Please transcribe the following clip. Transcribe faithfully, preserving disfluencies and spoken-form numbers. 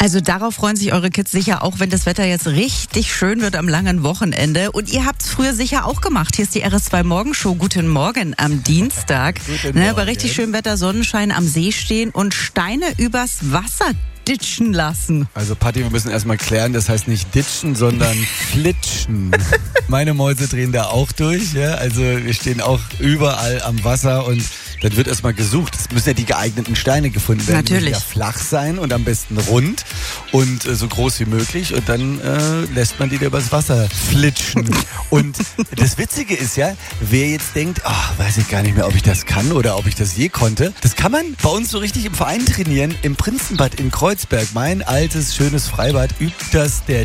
Also darauf freuen sich eure Kids sicher auch, wenn das Wetter jetzt richtig schön wird am langen Wochenende. Und ihr habt es früher sicher auch gemacht. Hier ist die R S zwei Morgenshow. Guten Morgen am Dienstag. Guten ne, Morgen. Bei richtig schönem Wetter, Sonnenschein am See stehen und Steine übers Wasser ditchen lassen. Also Patti, wir müssen erstmal klären, das heißt nicht ditchen, sondern flitschen. Meine Mäuse drehen da auch durch, ja? Also wir stehen auch überall am Wasser und dann wird erstmal gesucht. Es müssen ja die geeigneten Steine gefunden werden. Natürlich. Die müssen ja flach sein und am besten rund und äh, so groß wie möglich und dann äh, lässt man die da übers Wasser flitschen. Und das Witzige ist ja, wer jetzt denkt, ach, weiß ich gar nicht mehr, ob ich das kann oder ob ich das je konnte, das kann man bei uns so richtig im Verein trainieren, im Prinzenbad in Kreuzberg. Mein altes, schönes Freibad übt das der